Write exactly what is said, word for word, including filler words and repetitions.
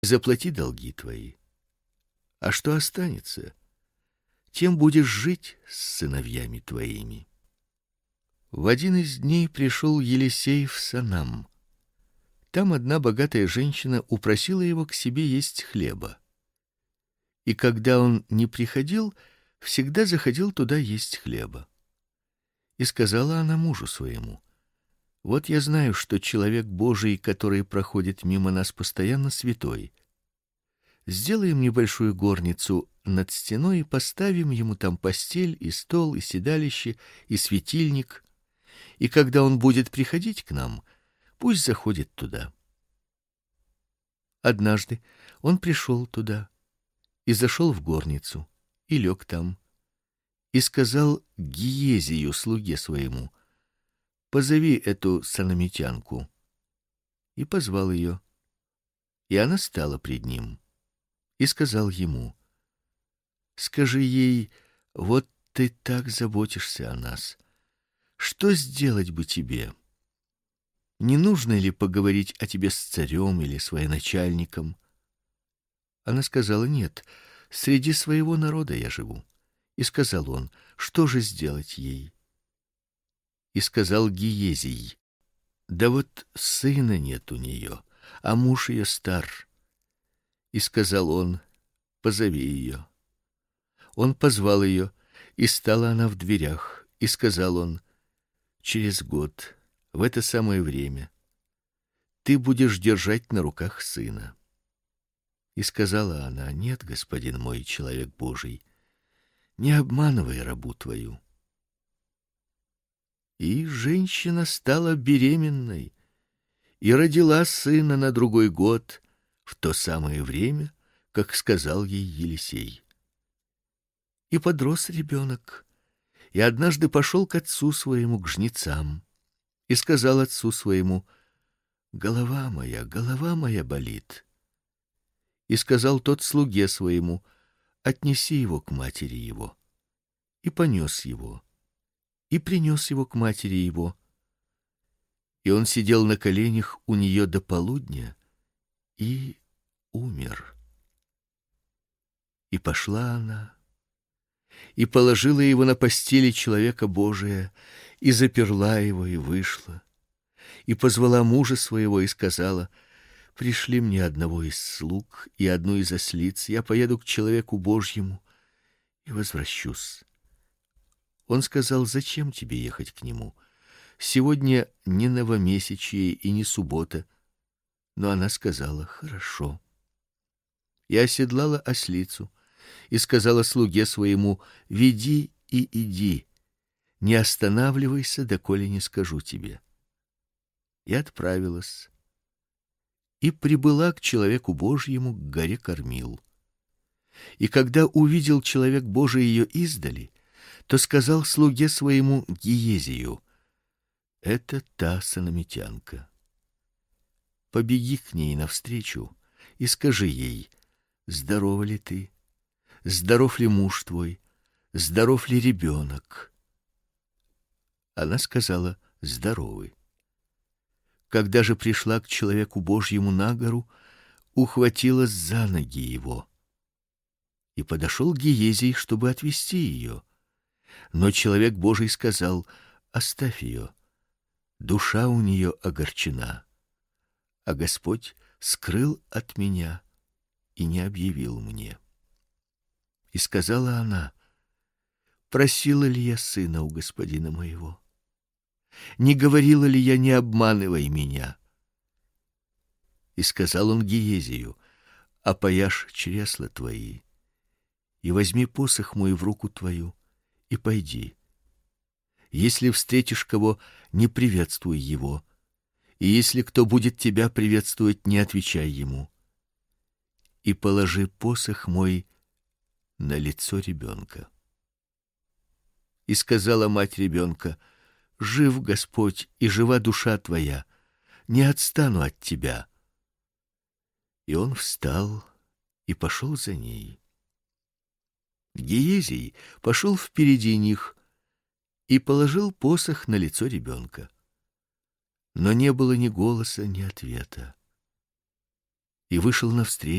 заплати долги твои. А что останется, тем будешь жить с сыновьями твоими. В один из дней пришел Елисей в Санам. Там одна богатая женщина упросила его к себе есть хлеба. И когда он не приходил, всегда заходил туда есть хлеба. И сказала она мужу своему: вот я знаю, что человек Божий, который проходит мимо нас постоянно, святой. Сделаем небольшую горницу над стеной и поставим ему там постель и стол и седалище и светильник. И когда он будет приходить к нам, пусть заходит туда. Однажды он пришел туда и зашел в горницу и лег там и сказал Гиезию, слуге своему: позови эту санамитянку. И позвал ее. И она стала пред ним. И сказал ему: скажи ей, вот ты так заботишься о нас. Что сделать бы тебе? Не нужно ли поговорить о тебе с царем или с военачальником? Она сказала: нет, среди своего народа я живу. И сказал он: что же сделать ей? И сказал Гиезий: да вот сына нет у нее, а муж ее стар. И сказал он: позови ее. Он позвал ее, и стала она в дверях, и сказал он: через год, в это самое время, ты будешь держать на руках сына. И сказала она: нет, господин мой, человек Божий, не обманывай рабу твою. И женщина стала беременной и родила сына на другой год, в то самое время, как сказал ей Елисей. И подрос ребенок, и однажды пошел к отцу своему, к жнецам, и сказал отцу своему: голова моя, голова моя болит. И сказал тот слуге своему: отнеси его к матери его. И понес его, и принес его к матери его. И он сидел на коленях у нее до полудня и умер. И пошла она, и положила его на постели человека Божия, и заперла его, и вышла, и позвала мужа своего, и сказала: пришли мне одного из слуг и одну из ослиц, я поеду к человеку Божьему и возвращусь. Он сказал: зачем тебе ехать к нему? Сегодня не новомесячие и не суббота. Но она сказала: хорошо. И оседлала ослицу, и сказала слуге своему: веди и иди, не останавливайся, доколе не скажу тебе. И отправилась, и прибыла к человеку Божьему, к горе Кормил. И когда увидел человек Божий ее издали, то сказал слуге своему Гиезию: это та санамитянка. Побеги к ней навстречу и скажи ей: здорова ли ты? Здоров ли муж твой? Здоров ли ребенок? Она сказала: здоровы. Когда же пришла к человеку Божьему на гору, ухватилась за ноги его. И подошел Гиезий, чтобы отвести ее. Но человек Божий сказал: оставь ее, душа у нее огорчена, а Господь скрыл от меня и не объявил мне. И сказала она: просила ли я сына у господина моего? Не говорила ли я: не обманывай меня? И сказал он Гиезию: опояшь чресла твои, и возьми посох мой в руку твою, и пойди. Если встретишь кого, не приветствуй его, и если кто будет тебя приветствовать, не отвечай ему. И положи посох мой на лицо ребенка. И сказала мать ребенка: жив Господь и жива душа твоя, не отстану от тебя. И он встал и пошел за ней. Гиезий пошел впереди них и положил посох на лицо ребенка. Но не было ни голоса, ни ответа. и вышел навстречу